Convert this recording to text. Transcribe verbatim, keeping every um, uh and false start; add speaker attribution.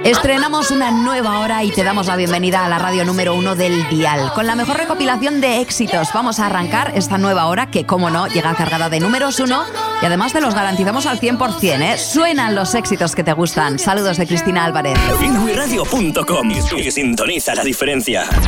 Speaker 1: Estrenamos una nueva hora y te damos la bienvenida a la radio número uno del dial. Con la mejor recopilación de éxitos vamos a arrancar esta nueva hora que, como no, llega cargada de números uno y además te los garantizamos al cien por ciento, ¿eh? Suenan los éxitos que te gustan. Saludos de Cristina Álvarez.
Speaker 2: inwi radio punto com y sintoniza la diferencia.